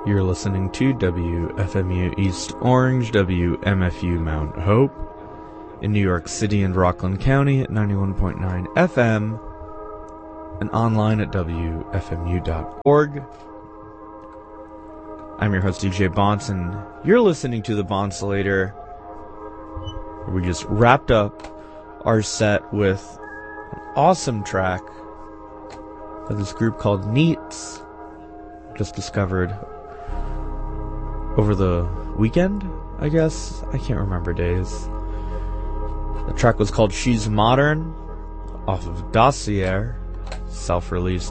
You're listening to WFMU East Orange, WMFU Mount Hope, in New York City and Rockland County at 91.9 FM, and online at WFMU.org. I'm your host, DJ Bonson. You're listening to The Bonsolator. We just wrapped up our set with an awesome track by this group called Neats. Just discovered over the weekend, I guess. I can't remember days. The track was called She's Modern, off of Dossier, self-released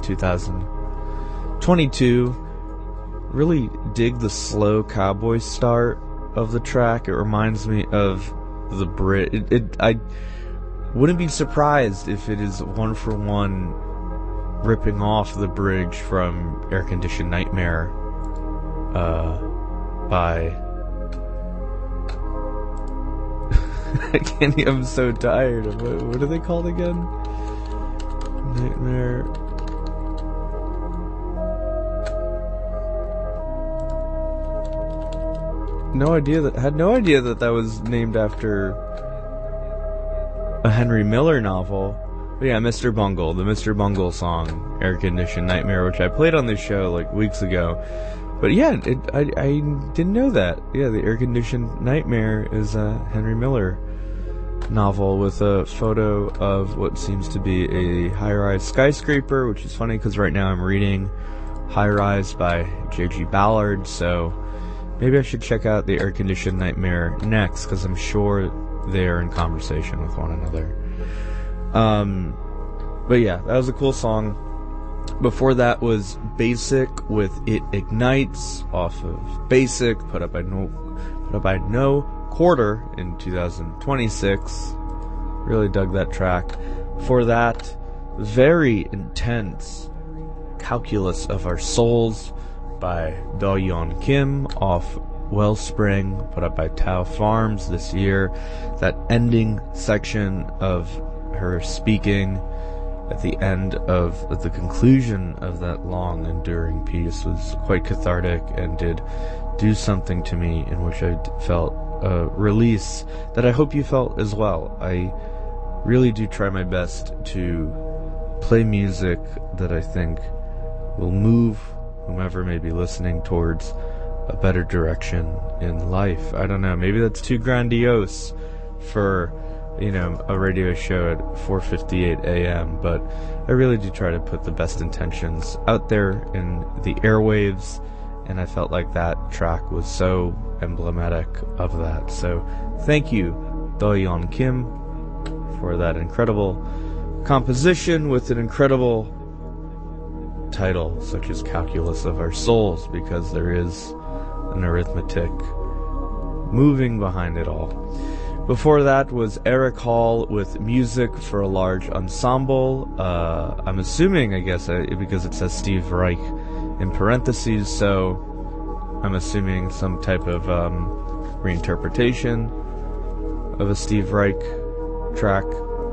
2022. Really dig the slow cowboy start of the track. It reminds me of the Brit. I wouldn't be surprised if it is one for one ripping off the bridge from Air Conditioned Nightmare by I can't. I'm so tired of what are they called again? Nightmare. Had no idea that was named after a Henry Miller novel. But yeah, Mr. Bungle, the Mr. Bungle song, Air Conditioned Nightmare, which I played on this show like weeks ago. But yeah, I didn't know that. Yeah, the Air Conditioned Nightmare is a Henry Miller novel with a photo of what seems to be a high-rise skyscraper, which is funny because right now I'm reading High Rise by J.G. Ballard, so maybe I should check out the Air Conditioned Nightmare next, because I'm sure they're in conversation with one another. But yeah, that was a cool song. Before that was Basic with It Ignites, off of Basic, put up by No Quarter in 2026. Really dug that track. Before that, very intense Calculus of Our Souls by Do-Yeon Kim, off Wellspring, put up by Tao Farms this year. That ending section of her speaking at the end of the conclusion of that long enduring piece was quite cathartic and did do something to me in which I felt a release that I hope you felt as well. I really do try my best to play music that I think will move whomever may be listening towards a better direction in life. I don't know, maybe that's too grandiose for, a radio show at 4:58 a.m., but I really do try to put the best intentions out there in the airwaves, and I felt like that track was so emblematic of that. So thank you, Do-Yeon Kim, for that incredible composition with an incredible title such as Calculus of Our Souls, because there is an arithmetic moving behind it all. Before that was Eric Hall with Music for a Large Ensemble. I'm assuming, I guess, because it says Steve Reich in parentheses, so I'm assuming some type of reinterpretation of a Steve Reich track.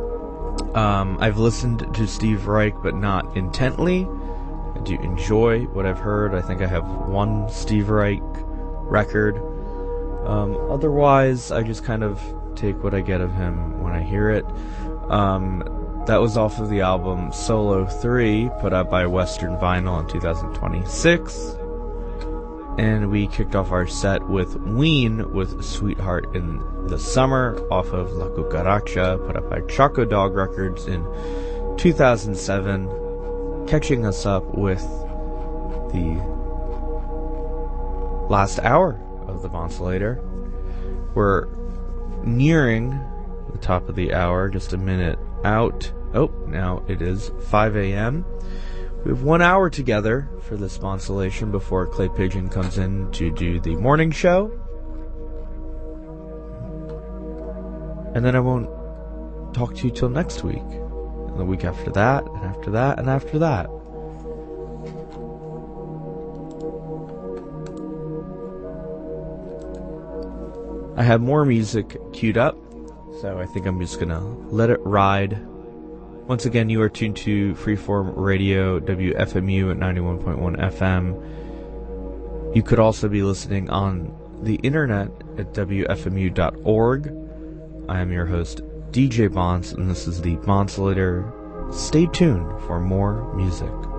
I've listened to Steve Reich, but not intently. I do enjoy what I've heard. I think I have one Steve Reich record. Otherwise, I just kind of take what I get of him when I hear it. That was off of the album Solo 3, put out by Western Vinyl in 2026. And we kicked off our set with Ween with Sweetheart in the Summer, off of La Cucaracha, put up by Choco Dog Records in 2007. Catching us up with the last hour of the Bonsolator. We're nearing the top of the hour, just a minute out. Oh, now it is 5 a.m. We have 1 hour together for this Bonsolation before Clay Pigeon comes in to do the morning show. And then I won't talk to you till next week. And the week after that, and after that, and after that. I have more music queued up, so I think I'm just gonna let it ride. Once again, you are tuned to Freeform Radio, WFMU at 91.1 FM. You could also be listening on the internet at wfmu.org. I am your host, DJ Bonds, and this is the Bonsolator. Stay tuned for more music.